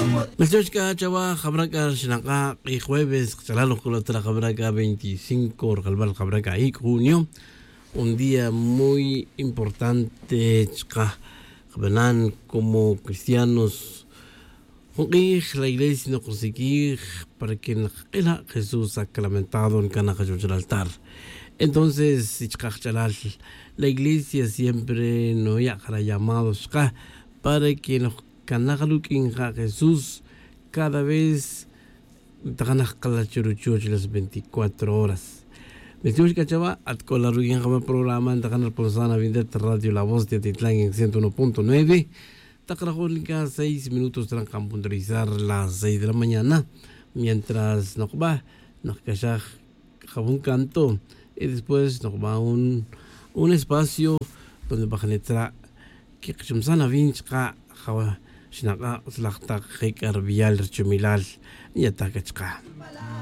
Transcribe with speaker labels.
Speaker 1: Melchochka chawa jabraka shinaka y jueves chalalo con la jabraka 25 galbal jabraka y junio, un día muy importante chka jabanan como cristianos. La iglesia no conseguir para que la Jesús sacramentado en Cana Jesús el altar. Entonces, la iglesia siempre no ya llamados para que nos canagalukin Jesús cada vez las 24 horas. Me estoy cachaba at colaruin jama programa en Tacanar Ponzana Vindet Radio La Voz de Titlán en 101.9. Tacrajónica 6 minutos trancan puntualizar las 6 de la mañana. Mientras nos va, nos cachaj jabón canto. Y después nos va un espacio donde va a generar que chumsana vinchka jawa shinaka slachta jekar vial chumilal y ataka chka.